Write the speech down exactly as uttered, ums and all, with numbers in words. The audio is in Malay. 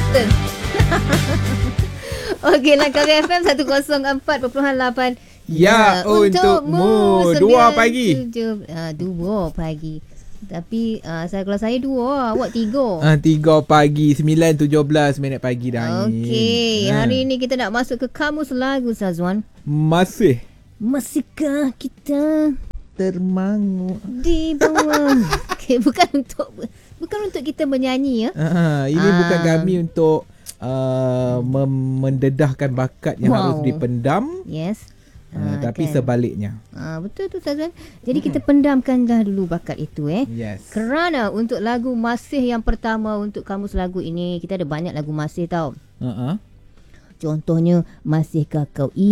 betul. Okey, Langkawi F M seratus empat perpuluhan lapan. Ya, untukmu. Dua pagi. Uh, dua pagi. Tapi uh, saya kalau saya dua, awak tiga. Ah, tiga pagi, sembilan tujuh belas minit pagi dah. Okey, ha. hari ini kita nak masuk ke kamus lagu, Sazwan. Masih. Masihkah kita Termangu di bawah? Okay, bukan untuk bukan untuk kita menyanyi ya. Ah, ini Ah. bukan kami untuk uh, mem- mendedahkan bakat yang Wow. harus dipendam. Yes. Uh, Ah, tapi kan? sebaliknya. Ah, betul tu, Sazwan. Jadi kita pendamkanlah dulu bakat itu eh. Yes. Kerana untuk lagu Masih yang pertama untuk kamus lagu ini, kita ada banyak lagu Masih tau. Uh-uh. Contohnya, masihkah kau